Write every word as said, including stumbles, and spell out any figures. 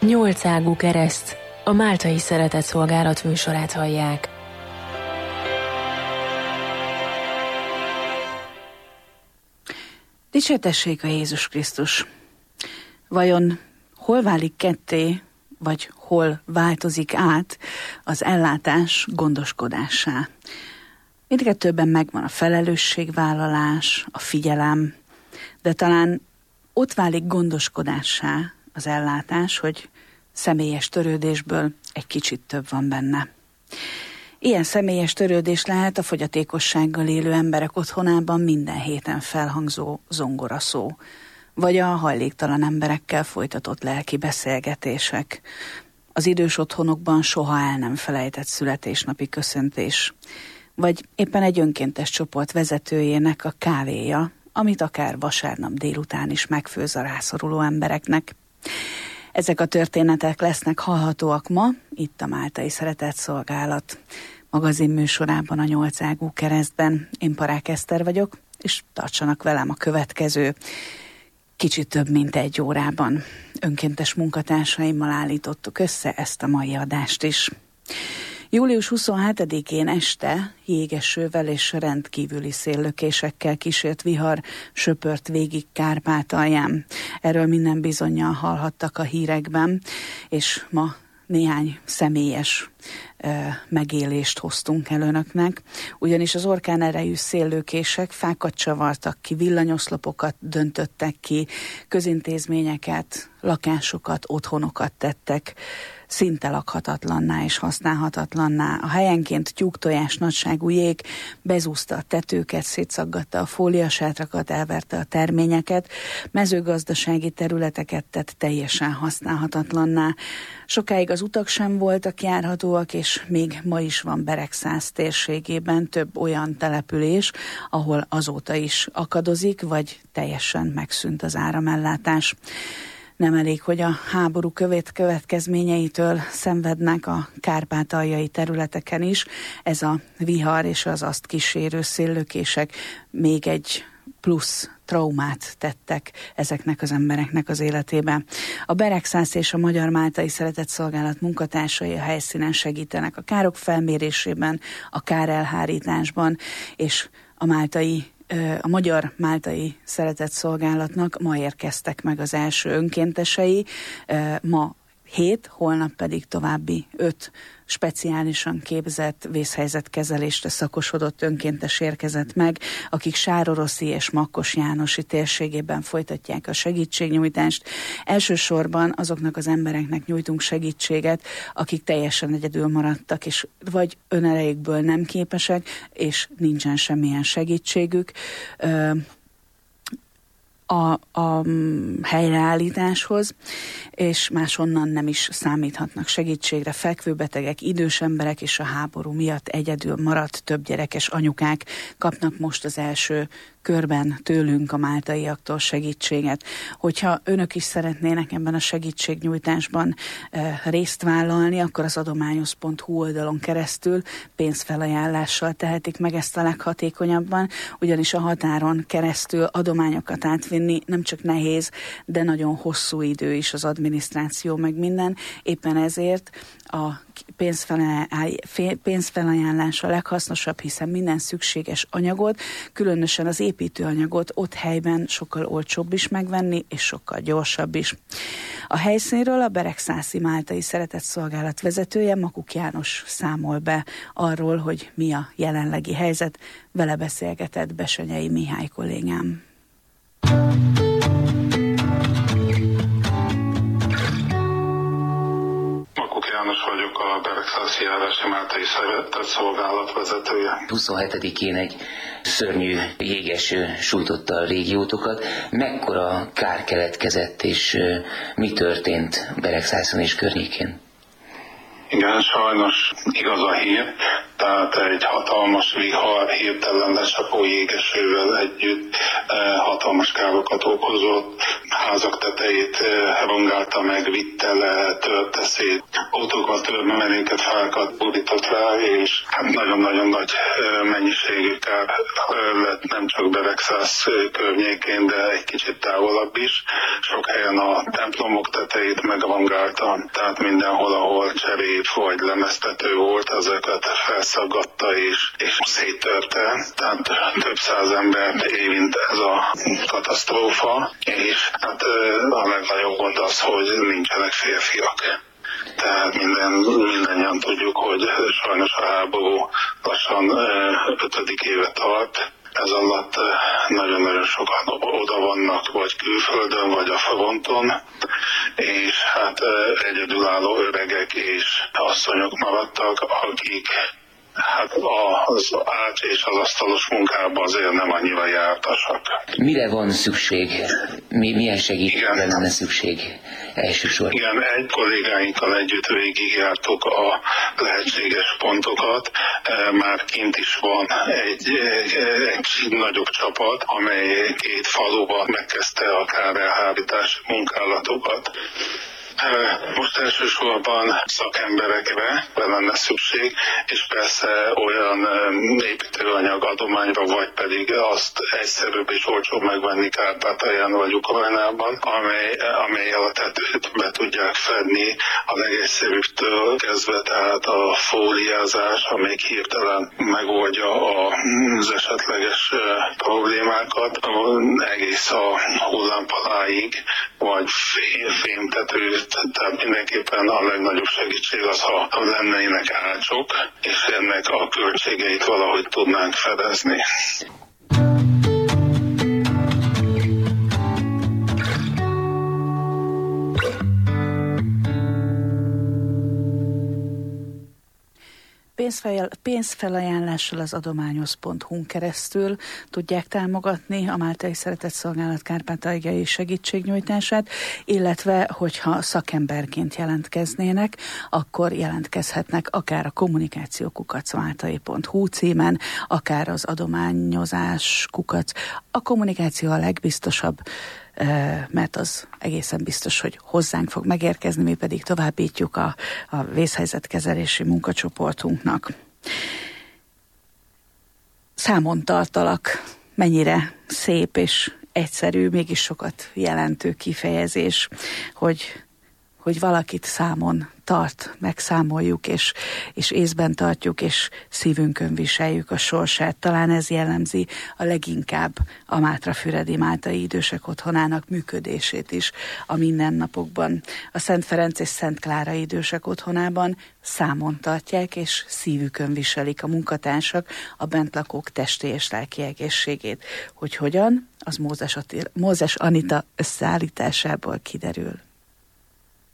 Nyolcágú kereszt, a Máltai Szeretetszolgálat műsorát hallják. Dicsértessék a Jézus Krisztus! Vajon hol válik ketté, vagy hol változik át az ellátás gondoskodássá? Mindkettőben megvan a felelősségvállalás, a figyelem, de talán ott válik gondoskodássá az ellátás, hogy személyes törődésből egy kicsit több van benne. Ilyen személyes törődés lehet a fogyatékossággal élő emberek otthonában minden héten felhangzó zongoraszó, vagy a hajléktalan emberekkel folytatott lelki beszélgetések, az idős otthonokban soha el nem felejtett születésnapi köszöntés, vagy éppen egy önkéntes csoport vezetőjének a kávéja, amit akár vasárnap délután is megfőz a rászoruló embereknek. Ezek a történetek lesznek hallhatóak ma, itt a Máltai Szeretetszolgálat magazin műsorában, a Nyolcágú keresztben. Én Parák Eszter vagyok, és tartsanak velem a következő kicsit több mint egy órában. Önkéntes munkatársaimmal állítottuk össze ezt a mai adást is. július huszonhetedikén este jégesővel és rendkívüli széllökésekkel kísért vihar söpört végig Kárpátalján. Erről minden bizonnyal hallhattak a hírekben, és ma néhány személyes ö, megélést hoztunk el önöknek, ugyanis az orkán erejű széllökések fákat csavartak ki, villanyoszlopokat döntöttek ki, közintézményeket, lakásokat, otthonokat tettek szinte lakhatatlanná és használhatatlanná. A helyenként tyúktojás nagyságú jég bezúzta a tetőket, szétszaggatta a fóliasátrakat, elverte a terményeket, mezőgazdasági területeket tett teljesen használhatatlanná. Sokáig az utak sem voltak járhatóak, és még ma is van Beregszász térségében több olyan település, ahol azóta is akadozik, vagy teljesen megszűnt az áramellátás. Nem elég, hogy a háború követ következményeitől szenvednek a kárpátaljai területeken is. Ez a vihar és az azt kísérő széllökések még egy plusz traumát tettek ezeknek az embereknek az életébe. A Beregszász és a Magyar Máltai Szeretetszolgálat munkatársai a helyszínen segítenek a károk felmérésében, a kárelhárításban, és a máltai A Magyar Máltai Szeretetszolgálatnak ma érkeztek meg az első önkéntesei, ma hét, holnap pedig további öt speciálisan képzett vészhelyzetkezelésre szakosodott önkéntes érkezett meg, akik Sároroszi és Makkos Jánosi térségében folytatják a segítségnyújtást. Elsősorban azoknak az embereknek nyújtunk segítséget, akik teljesen egyedül maradtak, és vagy önerejükből nem képesek, és nincsen semmilyen segítségük A, a helyreállításhoz, és máshonnan nem is számíthatnak segítségre. Fekvőbetegek, idős emberek és a háború miatt egyedül maradt több gyerekes anyukák kapnak most az első körben tőlünk, a máltaiaktól segítséget. Hogyha önök is szeretnének ebben a segítségnyújtásban e, részt vállalni, akkor az adományoz pont hu oldalon keresztül pénzfelajánlással tehetik meg ezt a leghatékonyabban, ugyanis a határon keresztül adományokat átvinni nem csak nehéz, de nagyon hosszú idő is az adminisztráció, meg minden. Éppen ezért a pénzfelajánlás a leghasznosabb, hiszen minden szükséges anyagot, különösen az építőanyagot ott helyben sokkal olcsóbb is megvenni, és sokkal gyorsabb is. A helyszínről a Beregszászi Máltai Szeretetszolgálat vezetője, Makuk János számol be arról, hogy mi a jelenlegi helyzet. Vele beszélgetett Besenyei Mihály kollégám. János vagyok, a Beregszászi járási Máltai Szeretetszolgálat vezetője. huszonhetedikén egy szörnyű jégeső sújtotta a régiótokat. Mekkora kár keletkezett, és mi történt Beregszászon és környékén? Igen, sajnos igaz a hír, tehát egy hatalmas vihar hirtelen lecsapó jégesővel együtt eh, hatalmas károkat okozott. házak tetejét rongálta meg, vitte le, törte szét, autókat, törmemeléket, fákat burított rá, és hát nagyon-nagyon nagy mennyiségű kár lett nem csak Beregszász környékén, de egy kicsit távolabb is. Sok helyen a templomok tetejét megrongálta, tehát mindenhol, ahol cserép vagy lemeztető volt, ezeket felszaggatta és, és széttörte. Tehát több száz embert érint ez a katasztrófa, és hát a legnagyobb gond az, hogy nincsenek férfiak. Tehát minden, mindannyian tudjuk, hogy sajnos a háború lassan ötödik éve tart. Ez alatt nagyon-nagyon sokan oda vannak, vagy külföldön, vagy a fronton, és hát egyedülálló öregek és asszonyok maradtak, akik hát az ács és az asztalos munkában azért nem annyira jártasak. Mire van szükség? Mi, milyen segítségre lenne szükség elsősorban? Igen, egy kollégáinkkal együtt végigjártuk a lehetséges pontokat. Már kint is van egy, egy, egy nagyobb csapat, amely két faluban megkezdte a kárelhárítási munkálatokat. Most elsősorban szakemberekre lenne szükség, és persze olyan építőanyag adományra, vagy pedig azt egyszerűbb és olcsóbb megvenni Kárpátalján vagy Ukrajnában, amely, amelyel a tetőt be tudják fedni a legegyszerűbbtől kezdve, tehát a fóliázás, amelyik hirtelen megoldja az esetleges problémákat, egész a hullámpaláig, vagy fémtető. Tehát mindenképpen a legnagyobb segítség az, ha lennének ácsok, és ennek a költségeit valahogy tudnánk fedezni. Pénzfelajánlással az adományoz pont hu-n keresztül tudják támogatni a Máltai Szeretetszolgálat kárpátaljai segítségnyújtását, illetve hogyha szakemberként jelentkeznének, akkor jelentkezhetnek akár a kommunikáció kukac máltai pont hu címen, akár az adományozás kukac. A kommunikáció a legbiztosabb, mert az egészen biztos, hogy hozzánk fog megérkezni, mi pedig továbbítjuk a, a vészhelyzetkezelési munkacsoportunknak. Számon tartalak, mennyire szép és egyszerű, mégis sokat jelentő kifejezés, hogy, hogy valakit számon tart, megszámoljuk, és, és észben tartjuk, és szívünkön viseljük a sorsát. Talán ez jellemzi a leginkább a Mátrafüredi Máltai Idősek Otthonának működését is a mindennapokban. A Szent Ferenc és Szent Klára Idősek Otthonában számon tartják, és szívükön viselik a munkatársak a bentlakók testi és lelki egészségét. Hogy hogyan, az Mózes, Attil, Mózes Anita összeállításából kiderül.